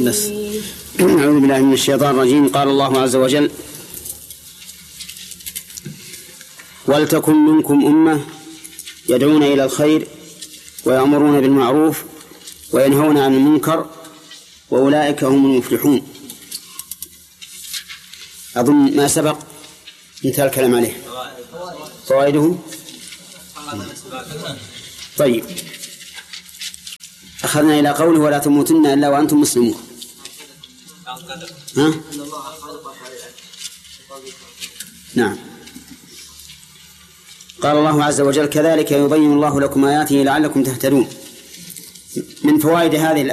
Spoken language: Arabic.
بس. أعوذ بالله من الشيطان الرجيم. قال الله عز وجل: ولتكن منكم أمة يدعون إلى الخير ويأمرون بالمعروف وينهون عن المنكر وأولئك هم المفلحون. أظن ما سبق انتهى الكلام عليه. فوائده. طيب، أخذنا إلى قوله: ولا تموتن إلا وأنتم مسلمون. ها؟ نعم. قال الله عز وجل: كذلك يبين الله لكم آياته لعلكم تهتدون. من فوائد هذه